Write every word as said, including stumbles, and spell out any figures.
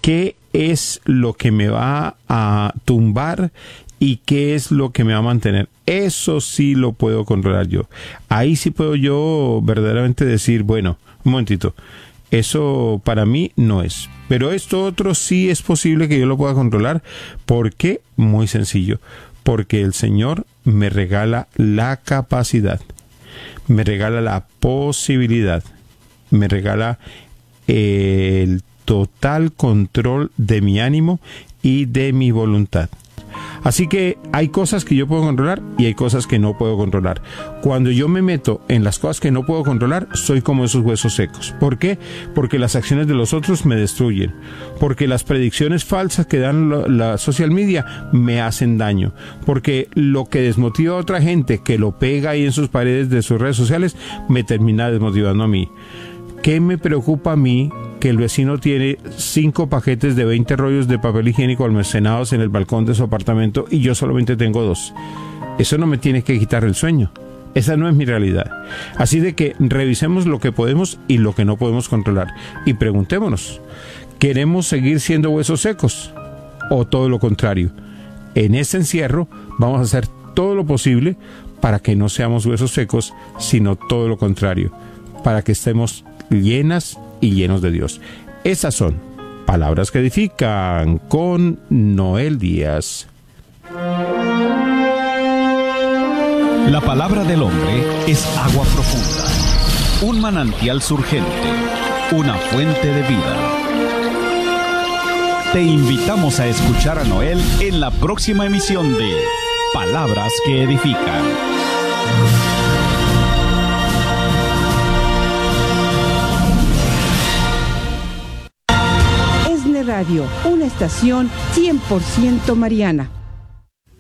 qué es lo que me va a tumbar y qué es lo que me va a mantener. Eso sí lo puedo controlar yo. Ahí sí puedo yo verdaderamente decir, bueno, un momentito, eso para mí no es. Pero esto otro sí es posible que yo lo pueda controlar. ¿Por qué? Muy sencillo. Porque el Señor me regala la capacidad, me regala la posibilidad, me regala el total control de mi ánimo y de mi voluntad. Así que hay cosas que yo puedo controlar y hay cosas que no puedo controlar. Cuando yo me meto en las cosas que no puedo controlar, soy como esos huesos secos. ¿Por qué? Porque las acciones de los otros me destruyen. Porque las predicciones falsas que dan la, la social media me hacen daño. Porque lo que desmotiva a otra gente, que lo pega ahí en sus paredes de sus redes sociales, me termina desmotivando a mí. ¿Qué me preocupa a mí que el vecino tiene cinco paquetes de veinte rollos de papel higiénico almacenados en el balcón de su apartamento y yo solamente tengo dos? Eso no me tiene que quitar el sueño. Esa no es mi realidad. Así de que revisemos lo que podemos y lo que no podemos controlar. Y preguntémonos, ¿queremos seguir siendo huesos secos? ¿O todo lo contrario? En este encierro vamos a hacer todo lo posible para que no seamos huesos secos, sino todo lo contrario, para que estemos llenas y llenos de Dios. Esas son Palabras que Edifican con Noel Díaz. La palabra del hombre es agua profunda, un manantial surgente, una fuente de vida. Te invitamos a escuchar a Noel en la próxima emisión de Palabras que Edifican. Radio, una estación cien por ciento mariana.